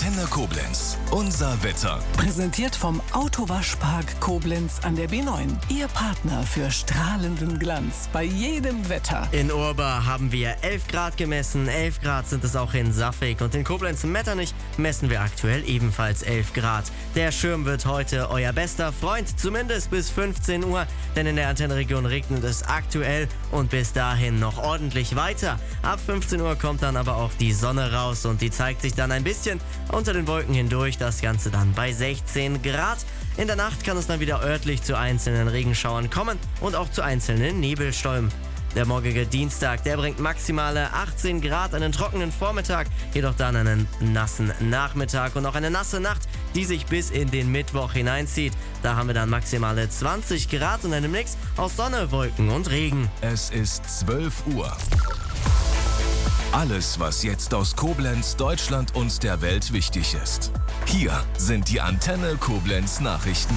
Antenne Koblenz. Unser Wetter. Präsentiert vom Autowaschpark Koblenz an der B9. Ihr Partner für strahlenden Glanz bei jedem Wetter. In Urba haben wir 11 Grad gemessen. 11 Grad sind es auch in Safvig. Und in Koblenz-Metternich messen wir aktuell ebenfalls 11 Grad. Der Schirm wird heute euer bester Freund, zumindest bis 15 Uhr. Denn in der Antennenregion regnet es aktuell und bis dahin noch ordentlich weiter. Ab 15 Uhr kommt dann aber auch die Sonne raus und die zeigt sich dann ein bisschen unter den Wolken hindurch. Das Ganze dann bei 16 Grad. In der Nacht kann es dann wieder örtlich zu einzelnen Regenschauern kommen und auch zu einzelnen Nebelstäumen. Der morgige Dienstag, der bringt maximale 18 Grad, einen trockenen Vormittag, jedoch dann einen nassen Nachmittag und auch eine nasse Nacht, die sich bis in den Mittwoch hineinzieht. Da haben wir dann maximale 20 Grad und einen Mix aus Sonne, Wolken und Regen. Es ist 12 Uhr. Alles, was jetzt aus Koblenz, Deutschland und der Welt wichtig ist. Hier sind die Antenne Koblenz Nachrichten.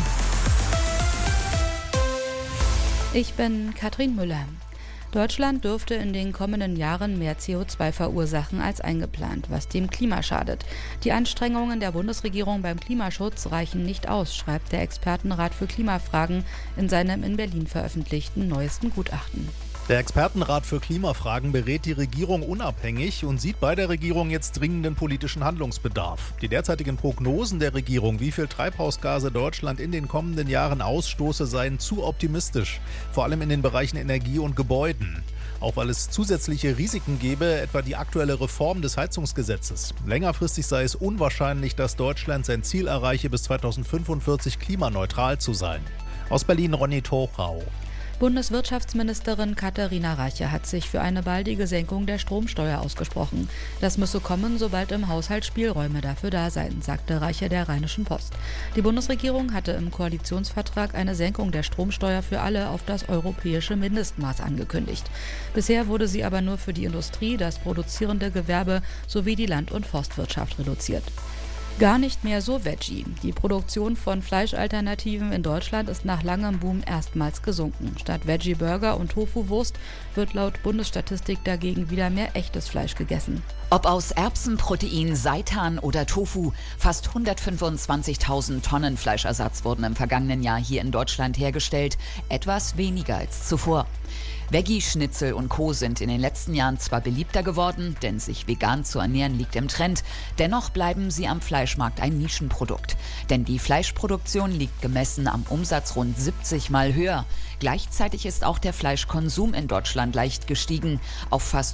Ich bin Katrin Müller. Deutschland dürfte in den kommenden Jahren mehr CO2 verursachen als eingeplant, was dem Klima schadet. Die Anstrengungen der Bundesregierung beim Klimaschutz reichen nicht aus, schreibt der Expertenrat für Klimafragen in seinem in Berlin veröffentlichten neuesten Gutachten. Der Expertenrat für Klimafragen berät die Regierung unabhängig und sieht bei der Regierung jetzt dringenden politischen Handlungsbedarf. Die derzeitigen Prognosen der Regierung, wie viel Treibhausgase Deutschland in den kommenden Jahren ausstoße, seien zu optimistisch, vor allem in den Bereichen Energie und Gebäuden. Auch weil es zusätzliche Risiken gäbe, etwa die aktuelle Reform des Heizungsgesetzes. Längerfristig sei es unwahrscheinlich, dass Deutschland sein Ziel erreiche, bis 2045 klimaneutral zu sein. Aus Berlin Ronny Tochau. Bundeswirtschaftsministerin Katharina Reiche hat sich für eine baldige Senkung der Stromsteuer ausgesprochen. Das müsse kommen, sobald im Haushalt Spielräume dafür da seien, sagte Reiche der Rheinischen Post. Die Bundesregierung hatte im Koalitionsvertrag eine Senkung der Stromsteuer für alle auf das europäische Mindestmaß angekündigt. Bisher wurde sie aber nur für die Industrie, das produzierende Gewerbe sowie die Land- und Forstwirtschaft reduziert. Gar nicht mehr so Veggie. Die Produktion von Fleischalternativen in Deutschland ist nach langem Boom erstmals gesunken. Statt Veggie-Burger und Tofu-Wurst wird laut Bundesstatistik dagegen wieder mehr echtes Fleisch gegessen. Ob aus Erbsenprotein, Seitan oder Tofu, fast 125.000 Tonnen Fleischersatz wurden im vergangenen Jahr hier in Deutschland hergestellt, etwas weniger als zuvor. Veggie-Schnitzel und Co. sind in den letzten Jahren zwar beliebter geworden, denn sich vegan zu ernähren liegt im Trend, dennoch bleiben sie am Fleischmarkt ein Nischenprodukt. Denn die Fleischproduktion liegt gemessen am Umsatz rund 70 Mal höher. Gleichzeitig ist auch der Fleischkonsum in Deutschland leicht gestiegen, auf fast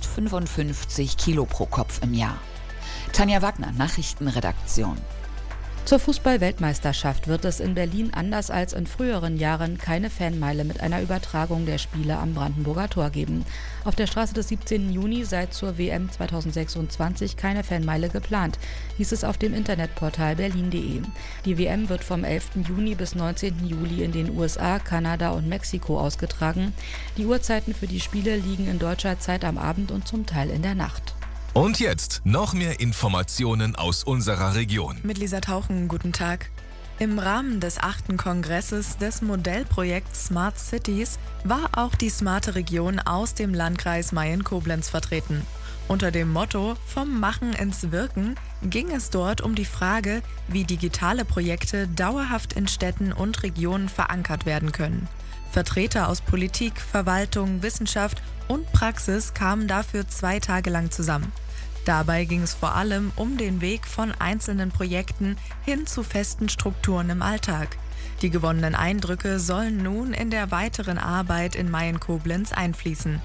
55 Kilo pro Kopf im Jahr. Tanja Wagner, Nachrichtenredaktion. Zur Fußball-Weltmeisterschaft wird es in Berlin anders als in früheren Jahren keine Fanmeile mit einer Übertragung der Spiele am Brandenburger Tor geben. Auf der Straße des 17. Juni sei zur WM 2026 keine Fanmeile geplant, hieß es auf dem Internetportal berlin.de. Die WM wird vom 11. Juni bis 19. Juli in den USA, Kanada und Mexiko ausgetragen. Die Uhrzeiten für die Spiele liegen in deutscher Zeit am Abend und zum Teil in der Nacht. Und jetzt noch mehr Informationen aus unserer Region. Mit Lisa Tauchen, guten Tag. Im Rahmen des 8. Kongresses des Modellprojekts Smart Cities war auch die smarte Region aus dem Landkreis Mayen-Koblenz vertreten. Unter dem Motto „Vom Machen ins Wirken" ging es dort um die Frage, wie digitale Projekte dauerhaft in Städten und Regionen verankert werden können. Vertreter aus Politik, Verwaltung, Wissenschaft und Praxis kamen dafür 2 Tage lang zusammen. Dabei ging es vor allem um den Weg von einzelnen Projekten hin zu festen Strukturen im Alltag. Die gewonnenen Eindrücke sollen nun in der weiteren Arbeit in Mayen-Koblenz einfließen.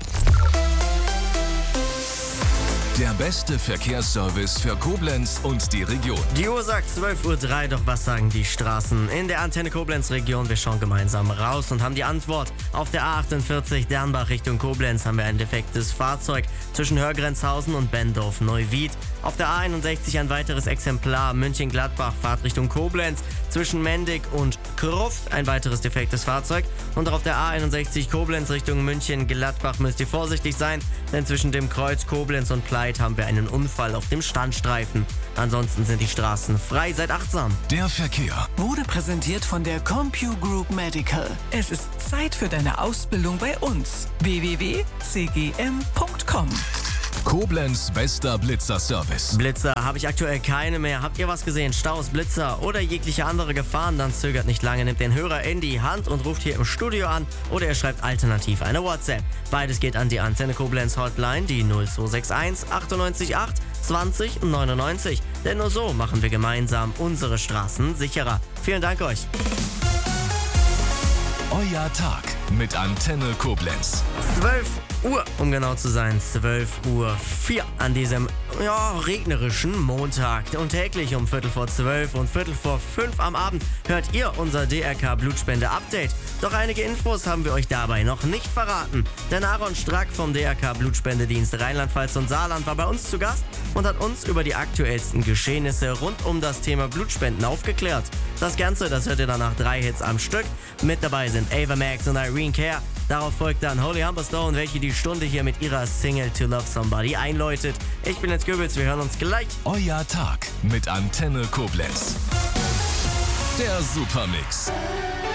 Der beste Verkehrsservice für Koblenz und die Region. Die Uhr sagt 12:03 Uhr, doch was sagen die Straßen? In der Antenne Koblenz-Region, wir schauen gemeinsam raus und haben die Antwort. Auf der A48 Dernbach Richtung Koblenz haben wir ein defektes Fahrzeug zwischen Hörgrenzhausen und Bendorf-Neuwied. Auf der A61 ein weiteres Exemplar München-Gladbach, Fahrt Richtung Koblenz. Zwischen Mendig und Kruft ein weiteres defektes Fahrzeug. Und auch auf der A61 Koblenz Richtung München-Gladbach müsst ihr vorsichtig sein, denn zwischen dem Kreuz Koblenz und Pleit haben wir einen Unfall auf dem Standstreifen. Ansonsten sind die Straßen frei, seid achtsam. Der Verkehr Wurde präsentiert von der CompuGroup Medical. Es ist Zeit für deine Ausbildung bei uns. www.cgm.com Koblenz bester Blitzer-Service. Blitzer habe ich aktuell keine mehr. Habt ihr was gesehen? Staus, Blitzer oder jegliche andere Gefahren? Dann zögert nicht lange, nimmt den Hörer in die Hand und ruft hier im Studio an oder ihr schreibt alternativ eine WhatsApp. Beides geht an die Antenne Koblenz Hotline, die 0261 98 8 20 99. Denn nur so machen wir gemeinsam unsere Straßen sicherer. Vielen Dank euch. Euer Tag mit Antenne Koblenz. 12 Uhr, um genau zu sein, 12:04 Uhr an diesem regnerischen Montag. Und täglich um 11:45 und 11:45 am Abend hört ihr unser DRK Blutspende-Update. Doch einige Infos haben wir euch dabei noch nicht verraten. Denn Aaron Strack vom DRK Blutspendedienst Rheinland-Pfalz und Saarland war bei uns zu Gast und hat uns über die aktuellsten Geschehnisse rund um das Thema Blutspenden aufgeklärt. Das Ganze, das hört ihr dann nach 3 Hits am Stück. Mit dabei sind Ava Max und Irene Care. Darauf folgt dann Holy Humberstone, welche die Stunde hier mit ihrer Single To Love Somebody einläutet. Ich bin Jens Goebbels, wir hören uns gleich. Euer Tag mit Antenne Koblenz. Der Supermix.